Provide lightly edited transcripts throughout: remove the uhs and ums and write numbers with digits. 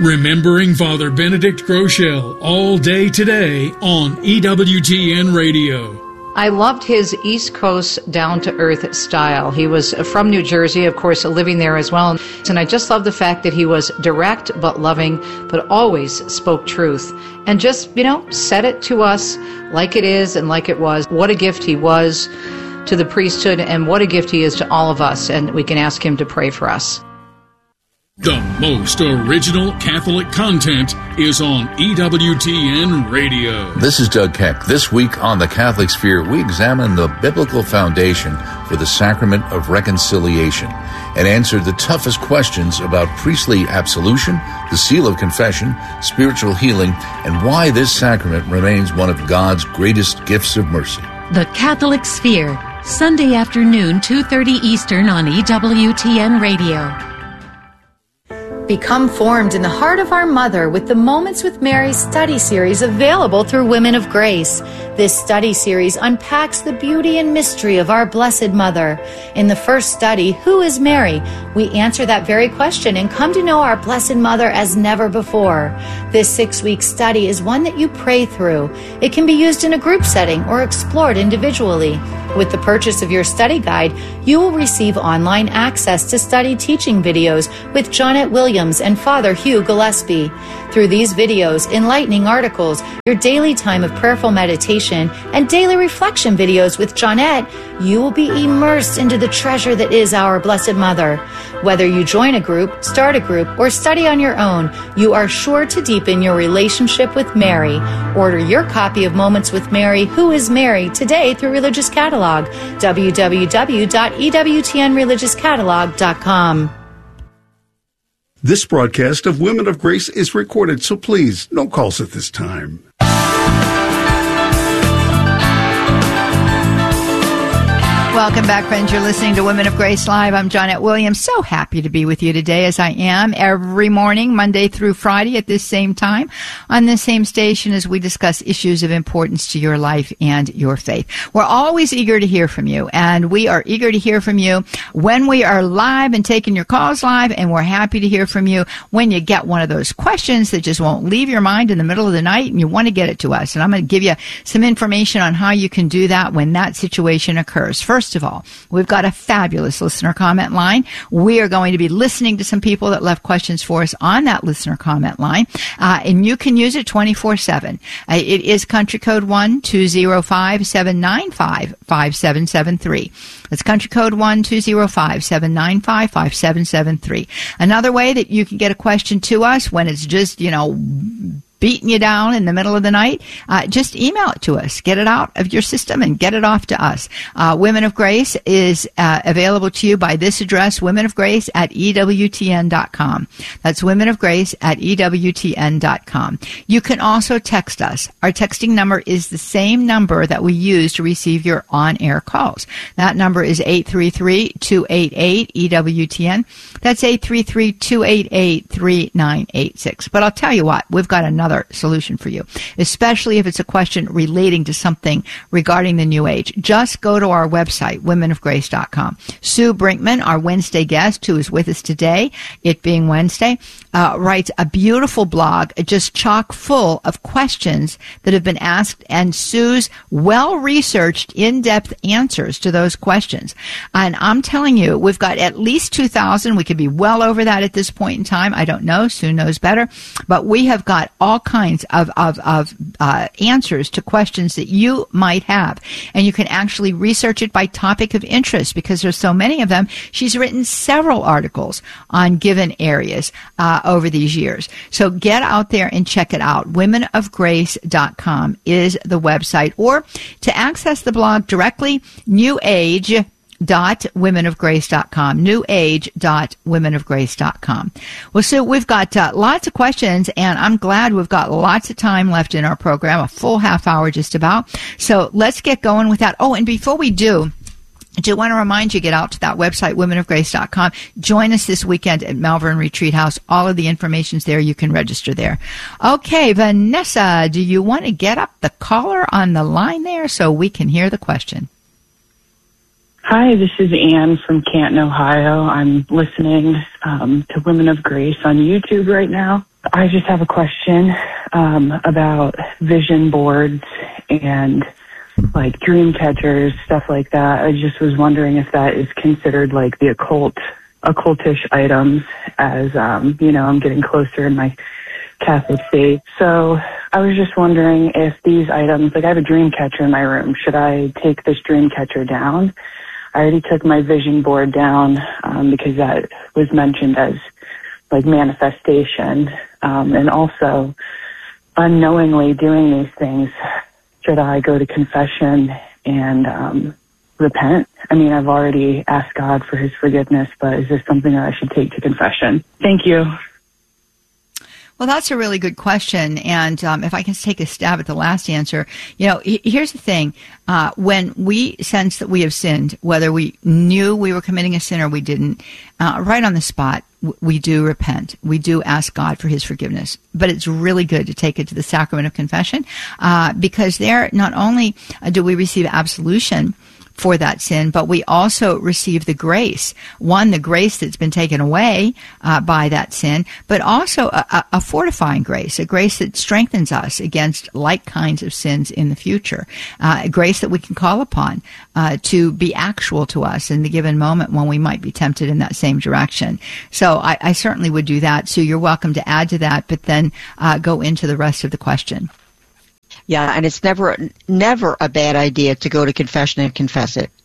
Remembering Father Benedict Groeschel all day today on EWTN Radio. I loved his East Coast down-to-earth style. He was from New Jersey, of course, living there as well. And I just love the fact that he was direct but loving, but always spoke truth. And just, said it to us like it is and like it was. What a gift he was to the priesthood, and what a gift he is to all of us. And we can ask him to pray for us. The most original Catholic content is on EWTN Radio. This is Doug Keck. This week on The Catholic Sphere, we examine the biblical foundation for the sacrament of reconciliation and answer the toughest questions about priestly absolution, the seal of confession, spiritual healing, and why this sacrament remains one of God's greatest gifts of mercy. The Catholic Sphere, Sunday afternoon, 2:30 Eastern on EWTN Radio. Become formed in the heart of our Mother with the Moments with Mary study series available through Women of Grace. This study series unpacks the beauty and mystery of our Blessed Mother. In the first study, Who is Mary? We answer that very question and come to know our Blessed Mother as never before. This 6-week study is one that you pray through. It can be used in a group setting or explored individually. With the purchase of your study guide, you will receive online access to study teaching videos with Jonette Williams and Father Hugh Gillespie. Through these videos, enlightening articles, your daily time of prayerful meditation, and daily reflection videos with Jonette, you will be immersed into the treasure that is our Blessed Mother. Whether you join a group, start a group, or study on your own, you are sure to deepen your relationship with Mary. Order your copy of Moments with Mary, Who is Mary, today through Religious Catalog, www.ewtnreligiouscatalog.com. This broadcast of Women of Grace is recorded, so please, no calls at this time. Welcome back, friends. You're listening to Women of Grace Live. I'm Jonette Williams. So happy to be with you today, as I am every morning, Monday through Friday at this same time on this same station as we discuss issues of importance to your life and your faith. We're always eager to hear from you, and we are eager to hear from you when we are live and taking your calls live, and we're happy to hear from you when you get one of those questions that just won't leave your mind in the middle of the night and you want to get it to us. And I'm going to give you some information on how you can do that when that situation occurs. First of all, we've got a fabulous listener comment line. We are going to be listening to some people that left questions for us on that listener comment line, and you can use it 24/7. It is country code 1-205-795-5773. That's country code 1-205-795-5773. Another way that you can get a question to us when it's just, beating you down in the middle of the night, just email it to us. Get it out of your system and get it off to us. Women of Grace is available to you by this address, womenofgrace@ewtn.com. That's womenofgrace@ewtn.com. You can also text us. Our texting number is the same number that we use to receive your on-air calls. That number is 833-288-EWTN. That's 833-288-3986. But I'll tell you what, we've got another solution for you, especially if it's a question relating to something regarding the New Age. Just go to our website, womenofgrace.com. Sue Brinkman, our Wednesday guest, who is with us today, it being Wednesday, writes a beautiful blog, just chock full of questions that have been asked, and Sue's well-researched, in-depth answers to those questions. And I'm telling you, we've got at least 2,000. We could be well over that at this point in time. I don't know. Sue knows better. But we have got all kinds of answers to questions that you might have. And you can actually research it by topic of interest because there's so many of them. She's written several articles on given areas over these years. So get out there and check it out. Womenofgrace.com is the website. Or to access the blog directly, newage.womenofgrace.com, newage.womenofgrace.com. Well, so we've got lots of questions, and I'm glad we've got lots of time left in our program, a full half hour just about. So let's get going with that. Oh, and before we do, I do want to remind you, get out to that website, womenofgrace.com. Join us this weekend at Malvern Retreat House. All of the information's there. You can register there. Okay, Vanessa, do you want to get up the caller on the line there so we can hear the question? Hi, this is Anne from Canton, Ohio. I'm listening to Women of Grace on YouTube right now. I just have a question about vision boards and like dream catchers, stuff like that. I just was wondering if that is considered like the occultish items as, I'm getting closer in my Catholic faith. So I was just wondering if these items, like I have a dream catcher in my room, should I take this dream catcher down? I already took my vision board down because that was mentioned as like manifestation. And also unknowingly doing these things, should I go to confession and repent? I mean, I've already asked God for his forgiveness, but is this something that I should take to confession? Thank you. Well, that's a really good question. And if I can take a stab at the last answer, here's the thing. When we sense that we have sinned, whether we knew we were committing a sin or we didn't, right on the spot, we do repent. We do ask God for his forgiveness. But it's really good to take it to the sacrament of confession, because there not only do we receive absolution for that sin, but we also receive the grace. One, the grace that's been taken away by that sin, but also a fortifying grace, a grace that strengthens us against like kinds of sins in the future, a grace that we can call upon to be actual to us in the given moment when we might be tempted in that same direction. So I certainly would do that. So you're welcome to add to that, but then go into the rest of the question. Yeah, and it's never a bad idea to go to confession and confess it.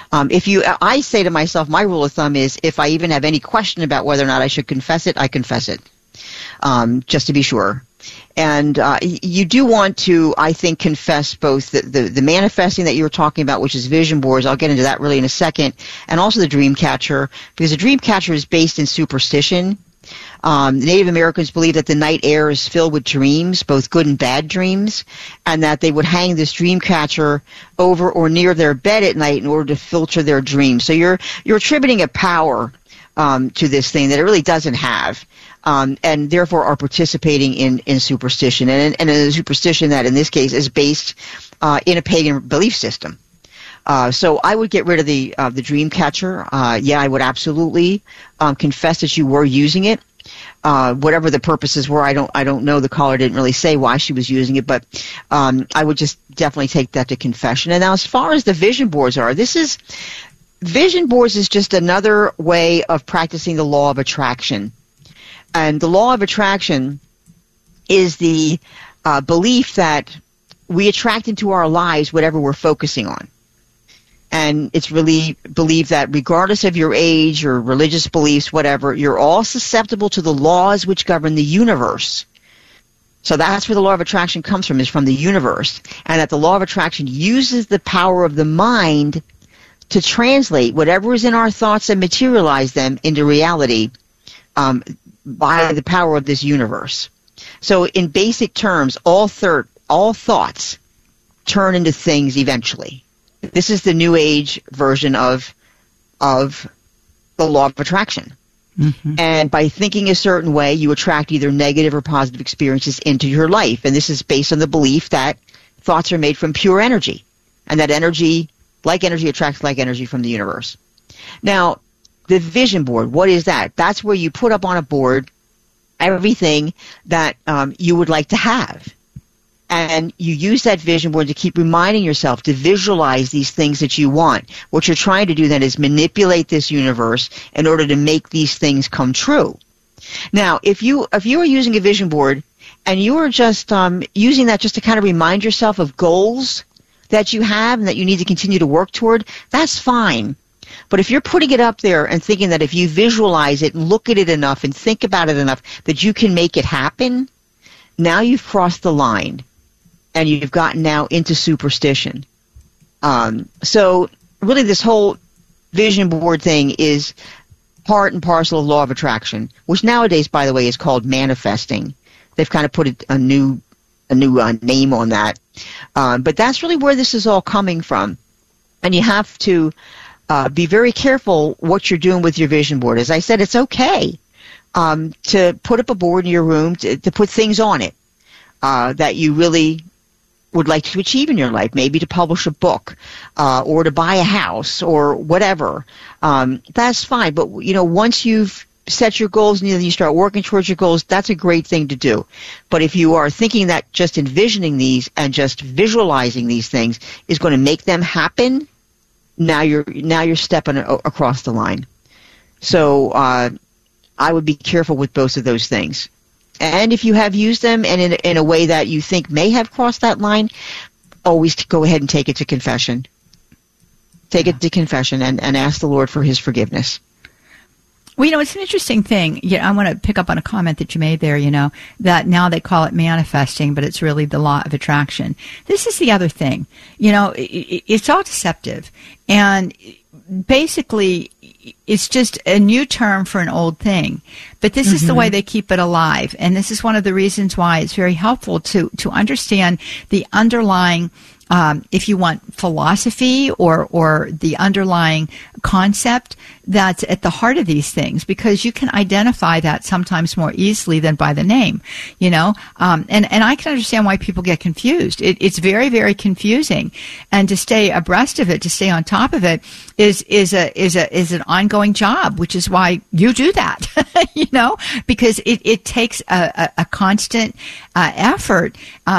I say to myself, my rule of thumb is if I even have any question about whether or not I should confess it, I confess it, just to be sure. And you do want to, I think, confess both the manifesting that you were talking about, which is vision boards. I'll get into that really in a second, and also the dream catcher, because the dream catcher is based in superstition. Native Americans believe that the night air is filled with dreams, both good and bad dreams, and that they would hang this dream catcher over or near their bed at night in order to filter their dreams. So you're attributing a power to this thing that it really doesn't have, and therefore are participating in superstition, and a superstition that in this case is based in a pagan belief system. So I would get rid of the dream catcher. Yeah, I would absolutely confess that you were using it. Whatever the purposes were, I don't know. The caller didn't really say why she was using it, but I would just definitely take that to confession. And now, as far as the vision boards are, vision boards is just another way of practicing the law of attraction. And the law of attraction is the belief that we attract into our lives whatever we're focusing on. And it's really believed that regardless of your age or religious beliefs, whatever, you're all susceptible to the laws which govern the universe. So that's where the law of attraction comes from, is from the universe. And that the law of attraction uses the power of the mind to translate whatever is in our thoughts and materialize them into reality by the power of this universe. So in basic terms, all thoughts turn into things eventually. This is the New Age version of the law of attraction. Mm-hmm. And by thinking a certain way, you attract either negative or positive experiences into your life. And this is based on the belief that thoughts are made from pure energy, and that energy, like energy, attracts like energy from the universe. Now, the vision board, what is that? That's where you put up on a board everything that you would like to have. And you use that vision board to keep reminding yourself to visualize these things that you want. What you're trying to do then is manipulate this universe in order to make these things come true. Now, if you are using a vision board and you are just using that just to kind of remind yourself of goals that you have and that you need to continue to work toward, that's fine. But if you're putting it up there and thinking that if you visualize it and look at it enough and think about it enough that you can make it happen, now you've crossed the line. And you've gotten now into superstition. So really this whole vision board thing is part and parcel of law of attraction, which nowadays, by the way, is called manifesting. They've kind of put a new name on that. But that's really where this is all coming from. And you have to be very careful what you're doing with your vision board. As I said, it's okay to put up a board in your room, to put things on it that you really would like to achieve in your life, maybe to publish a book or to buy a house or whatever. That's fine. But, once you've set your goals and then you start working towards your goals, that's a great thing to do. But if you are thinking that just envisioning these and just visualizing these things is going to make them happen, now you're stepping across the line. So I would be careful with both of those things. And if you have used them and in a way that you think may have crossed that line, always go ahead and take it to confession. Take it to confession and ask the Lord for his forgiveness. Well, it's an interesting thing. I want to pick up on a comment that you made there, that now they call it manifesting, but it's really the law of attraction. This is the other thing. It's all deceptive. And basically, it's just a new term for an old thing. But this is the way they keep it alive. And this is one of the reasons why it's very helpful to understand the underlying if you want philosophy or the underlying concept that's at the heart of these things, because you can identify that sometimes more easily than by the name, and I can understand why people get confused. It's very, very confusing, and to stay abreast of it, to stay on top of it, is an ongoing job, which is why you do that, because it takes a constant effort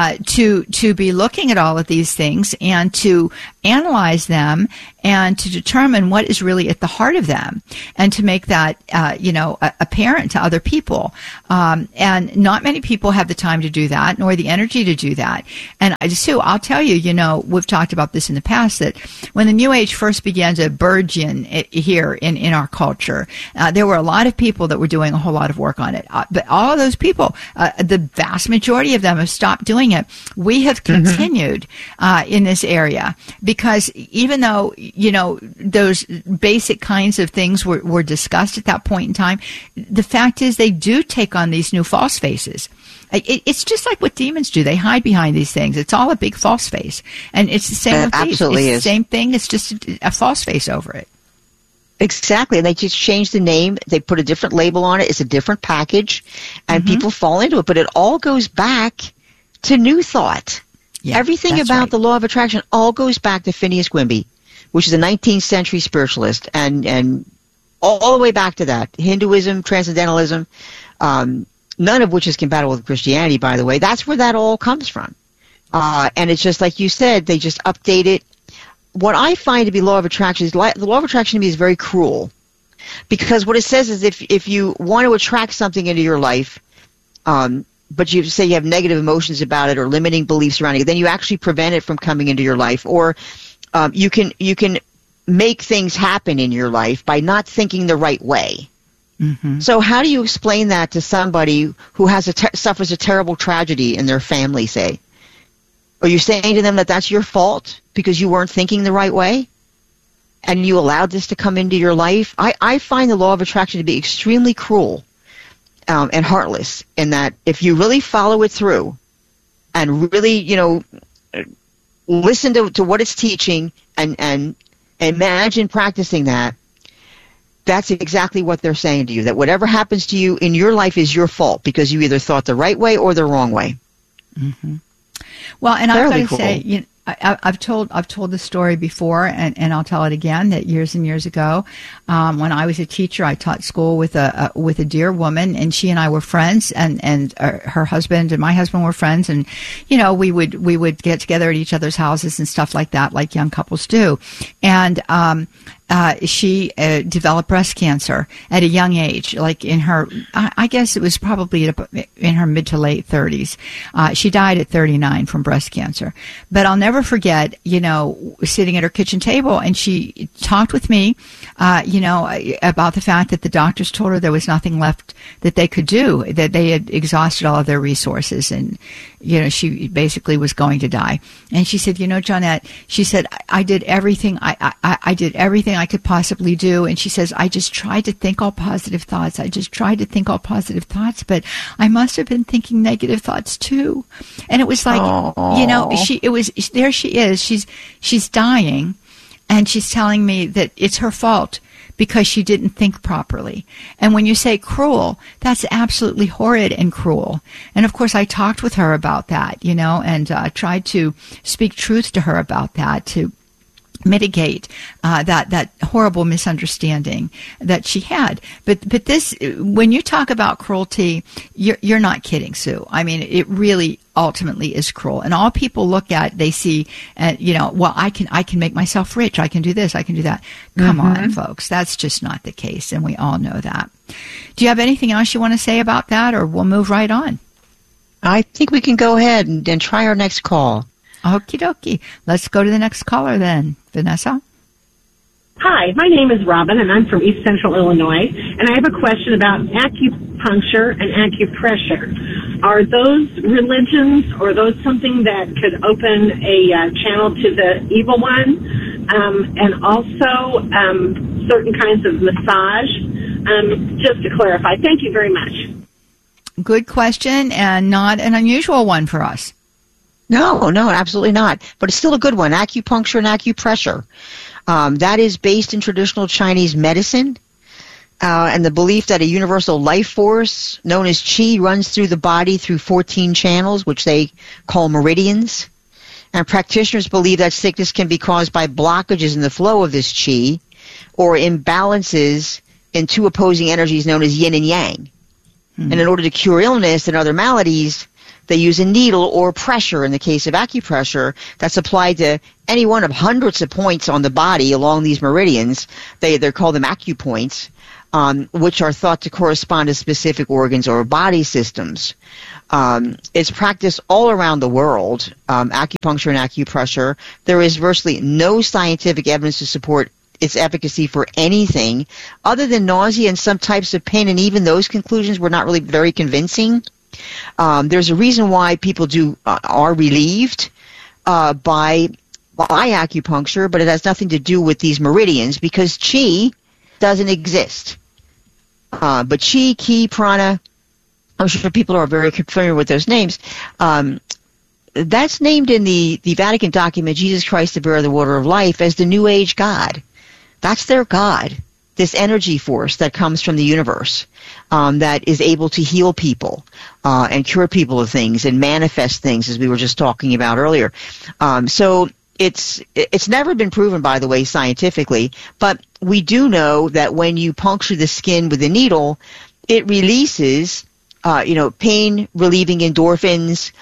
to be looking at all of these things and to analyze them and to determine what is really at the heart of them and to make that, apparent to other people. And not many people have the time to do that, nor the energy to do that. And Sue, I'll tell you, we've talked about this in the past, that when the New Age first began to burgeon here in our culture, there were a lot of people that were doing a whole lot of work on it. But all of those people, the vast majority of them have stopped doing it. We have continued in this area because even though, those basic kinds of things were discussed at that point in time, the fact is they do take on these new false faces. It's just like what demons do. They hide behind these things. It's all a big false face. And it's the same with these. Absolutely It's the same thing. It's just a false face over it. Exactly. And they just change the name. They put a different label on it. It's a different package. And people fall into it. But it all goes back to New Thought. Yeah, everything about the law of attraction all goes back to Phineas Quimby, which is a 19th century spiritualist. And all the way back to that. Hinduism, Transcendentalism, none of which is compatible with Christianity, by the way. That's where that all comes from. And it's just like you said, they just update it. What I find to be law of attraction is the law of attraction to me is very cruel, because what it says is if you want to attract something into your life, but you say you have negative emotions about it or limiting beliefs surrounding it, then you actually prevent it from coming into your life. Or you can make things happen in your life by not thinking the right way. So how do you explain that to somebody who suffers a terrible tragedy in their family, say? Are you saying to them that that's your fault because you weren't thinking the right way and you allowed this to come into your life? I find the law of attraction to be extremely cruel and heartless, in that if you really follow it through and really, listen to what it's teaching and imagine practicing that, that's exactly what they're saying to you, that whatever happens to you in your life is your fault because you either thought the right way or the wrong way. Well, and I've got to say, I've told the story before, and I'll tell it again, that years and years ago, when I was a teacher, I taught school with a dear woman, and she and I were friends, and her husband and my husband were friends, and we would get together at each other's houses and stuff like that, like young couples do, and she developed breast cancer at a young age, like in her, I guess it was probably in her mid to late 30s. She died at 39 from breast cancer. But I'll never forget, sitting at her kitchen table, and she talked with me, about the fact that the doctors told her there was nothing left that they could do, that they had exhausted all of their resources, and she basically was going to die. And she said, Johnette, she said, I did everything. I did everything I could possibly do. And she says, I just tried to think all positive thoughts. But I must have been thinking negative thoughts too. And it was like, there she is. She's dying, and she's telling me that it's her fault because she didn't think properly. And when you say cruel, that's absolutely horrid and cruel. And of course, I talked with her about that, and tried to speak truth to her about that, to mitigate that horrible misunderstanding that she had. But this, when you talk about cruelty, you're not kidding, Sue. I mean, it really ultimately is cruel. And all people look at, they see, well, I can make myself rich. I can do this. I can do that. Come on, folks. That's just not the case. And we all know that. Do you have anything else you want to say about that, or we'll move right on? I think we can go ahead and try our next call. Okie dokie. Let's go to the next caller then. Vanessa? Hi, my name is Robin, and I'm from East Central Illinois, and I have a question about acupuncture and acupressure. Are those religions, or are those something that could open a channel to the evil one? And also certain kinds of massage? Just to clarify. Thank you very much. Good question, and not an unusual one for us. No, absolutely not. But it's still a good one, acupuncture and acupressure. That is based in traditional Chinese medicine, and the belief that a universal life force known as qi runs through the body through 14 channels, which they call meridians. And practitioners believe that sickness can be caused by blockages in the flow of this qi or imbalances in two opposing energies known as yin and yang. And in order to cure illness and other maladies, they use a needle or pressure, in the case of acupressure, that's applied to any one of hundreds of points on the body along these meridians. They're called them acupoints, which are thought to correspond to specific organs or body systems. It's practiced all around the world, acupuncture and acupressure. There is virtually no scientific evidence to support its efficacy for anything other than nausea and some types of pain, and even those conclusions were not really very convincing. There's a reason why people are relieved by acupuncture, but it has nothing to do with these meridians because qi doesn't exist. But qi, ki, prana, I'm sure people are very familiar with those names. That's named in the Vatican document, Jesus Christ, the Bearer of the Water of Life, as the New Age God. That's their God, this energy force that comes from the universe, that is able to heal people and cure people of things and manifest things, as we were just talking about earlier. So it's never been proven, by the way, scientifically, but we do know that when you puncture the skin with a needle, it releases pain relieving endorphins,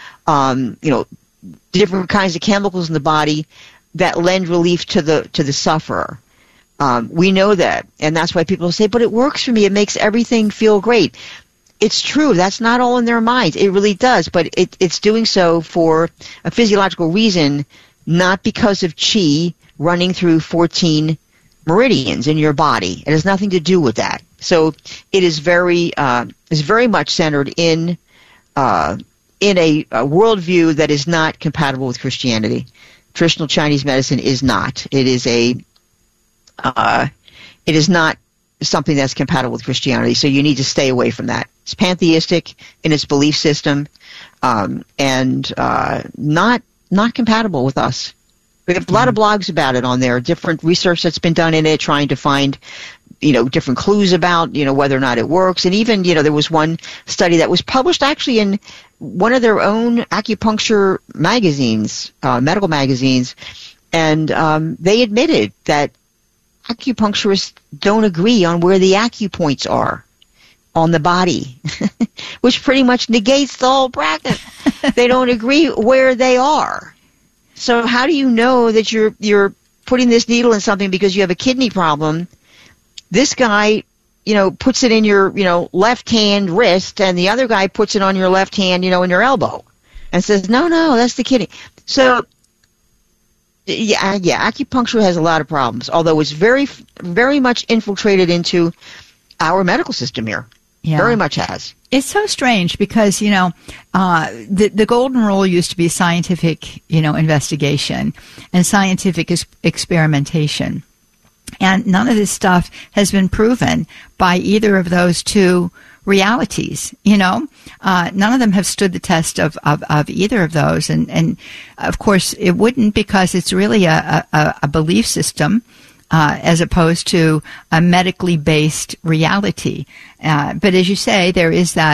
different kinds of chemicals in the body that lend relief to the sufferer. We know that, and that's why people say, but it works for me. It makes everything feel great. It's true. That's not all in their minds. It really does, but it's doing so for a physiological reason, not because of qi running through 14 meridians in your body. It has nothing to do with that. So it is very much centered in a worldview that is not compatible with Christianity. Traditional Chinese medicine is not. It is not something that's compatible with Christianity, so you need to stay away from that. It's pantheistic in its belief system, and not compatible with us. We have a lot of blogs about it on there, different research that's been done in it, trying to find, different clues about, whether or not it works. And even, there was one study that was published actually in one of their own acupuncture magazines, medical magazines, and they admitted that acupuncturists don't agree on where the acupoints are on the body, which pretty much negates the whole practice. They don't agree where they are. So how do you know that you're putting this needle in something because you have a kidney problem? This guy, puts it in your, left hand wrist, and the other guy puts it on your left hand, in your elbow, and says, no, that's the kidney. So yeah, acupuncture has a lot of problems, although it's very, very much infiltrated into our medical system here. Yeah. Very much has. It's so strange because, the golden rule used to be scientific, investigation and scientific experimentation. And none of this stuff has been proven by either of those two realities, None of them have stood the test of either of those. And of course, it wouldn't, because it's really a belief system, as opposed to a medically based reality. But as you say, there is that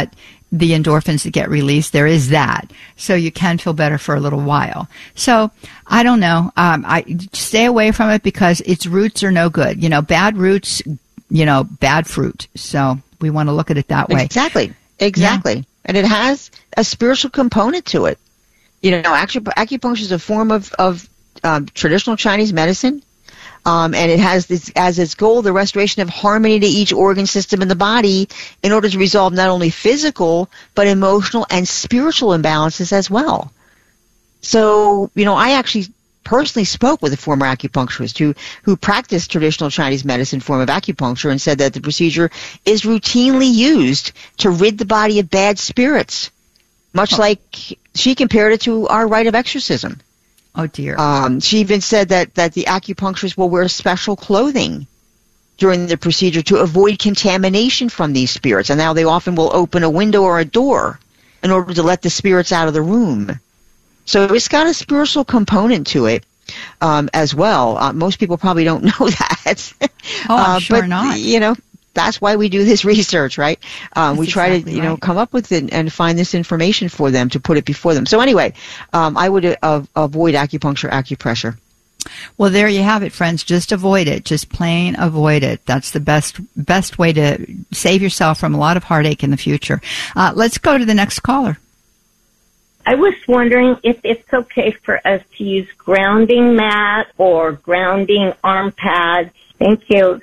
the endorphins that get released. There is that. So you can feel better for a little while. So I don't know. I stay away from it because its roots are no good. Bad roots, bad fruit. So we want to look at it that way. Exactly. Yeah. And it has a spiritual component to it. Acupuncture is a form of traditional Chinese medicine. And it has as its goal the restoration of harmony to each organ system in the body in order to resolve not only physical but emotional and spiritual imbalances as well. So, I actually personally spoke with a former acupuncturist who practiced traditional Chinese medicine form of acupuncture and said that the procedure is routinely used to rid the body of bad spirits, much like she compared it to our rite of exorcism. Oh, dear. She even said that the acupuncturist will wear special clothing during the procedure to avoid contamination from these spirits. And now they often will open a window or a door in order to let the spirits out of the room. So it's got a spiritual component to it as well. Most people probably don't know that. I'm sure but, not. That's why we do this research, right? We try exactly to, right. come up with it and find this information for them to put it before them. So anyway, I would avoid acupuncture, acupressure. Well, there you have it, friends. Just avoid it. Just plain avoid it. That's the best way to save yourself from a lot of heartache in the future. Let's go to the next caller. I was wondering if it's okay for us to use grounding mat or grounding arm pads. Thank you.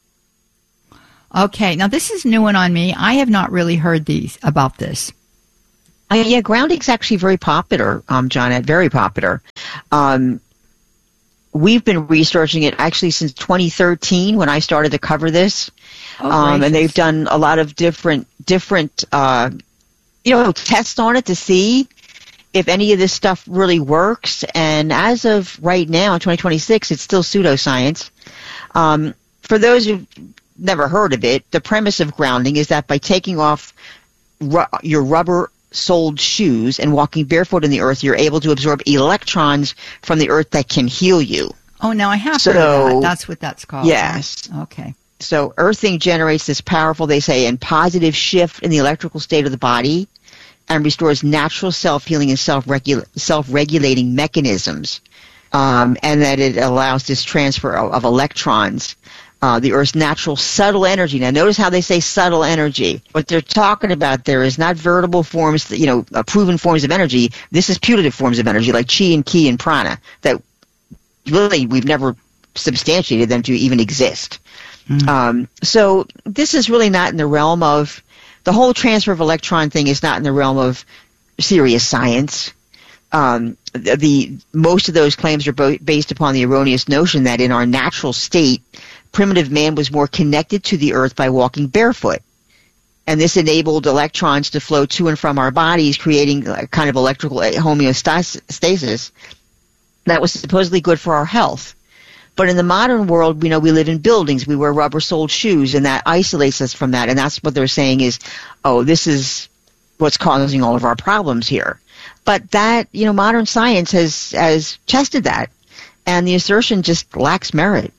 Okay, now this is new one on me. I have not really heard about this. Yeah, grounding's actually very popular, Johnette, very popular. We've been researching it actually since 2013 when I started to cover this. And they've done a lot of different tests on it to see if any of this stuff really works. And as of right now, in 2026, it's still pseudoscience. For those who've never heard of it, the premise of grounding is that by taking off your rubber-soled shoes and walking barefoot in the earth, you're able to absorb electrons from the earth that can heal you. Oh, now I have heard of that. That's what that's called. Yes. Okay. So earthing generates this powerful, they say, and positive shift in the electrical state of the body and restores natural self-healing and self-regulating mechanisms, and that it allows this transfer of electrons. The Earth's natural subtle energy. Now, notice how they say subtle energy. What they're talking about there is not veritable forms, proven forms of energy. This is putative forms of energy, like chi and ki and prana, that really we've never substantiated them to even exist. So this is really not in the realm of, the whole transfer of electron thing is not in the realm of serious science. Most of those claims are based upon the erroneous notion that in our natural state, primitive man was more connected to the earth by walking barefoot. And this enabled electrons to flow to and from our bodies, creating a kind of electrical homeostasis that was supposedly good for our health. But in the modern world, we live in buildings, we wear rubber-soled shoes, and that isolates us from that. And that's what they're saying is, this is what's causing all of our problems here. But that, modern science has tested that, and the assertion just lacks merit.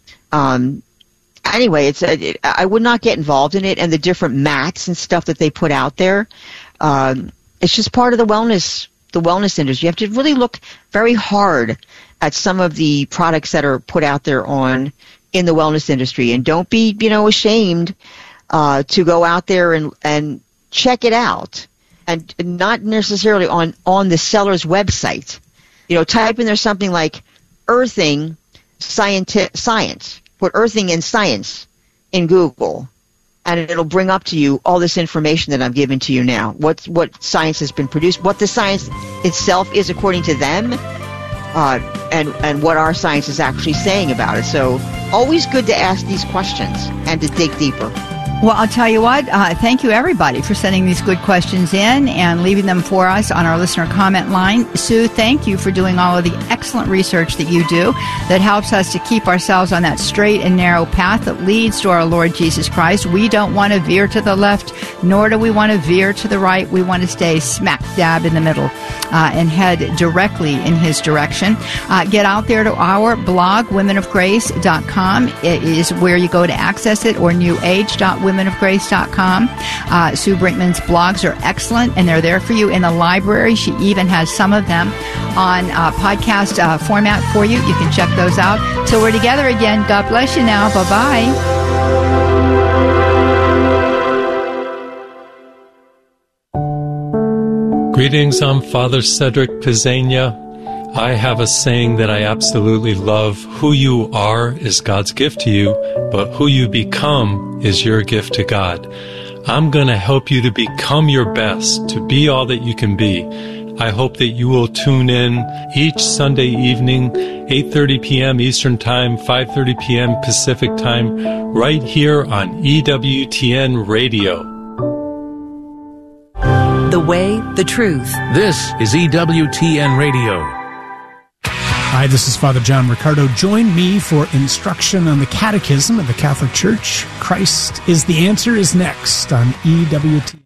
Anyway, I would not get involved in it, and the different mats and stuff that they put out there. It's just part of the wellness industry. You have to really look very hard at some of the products that are put out there in the wellness industry, and don't be, ashamed to go out there and check it out, and not necessarily on the seller's website. Type in there something like earthing science. Put earthing and science in Google, and it'll bring up to you all this information that I'm giving to you now. What science has been produced, what the science itself is according to them, and what our science is actually saying about it. So always good to ask these questions and to dig deeper. Well, I'll tell you what, thank you everybody for sending these good questions in and leaving them for us on our listener comment line. Sue, thank you for doing all of the excellent research that you do that helps us to keep ourselves on that straight and narrow path that leads to our Lord Jesus Christ. We don't want to veer to the left, nor do we want to veer to the right. We want to stay smack dab in the middle and head directly in His direction. Get out there to our blog, womenofgrace.com. It is where you go to access it, or newage.womenofgrace.com. womenofgrace.com. Sue Brinkman's blogs are excellent, and they're there for you in the library. She even has some of them on podcast format for you. You can check those out. Till we're together again, God bless you now. Bye-bye. Greetings, I'm Father Cedric Pizzania. I have a saying that I absolutely love. Who you are is God's gift to you, but who you become is your gift to God. I'm going to help you to become your best, to be all that you can be. I hope that you will tune in each Sunday evening, 8:30 p.m. Eastern Time, 5:30 p.m. Pacific Time, right here on EWTN Radio. The way, the truth. This is EWTN Radio. Hi, this is Father John Riccardo. Join me for instruction on the Catechism of the Catholic Church. Christ is the Answer is next on EWTN.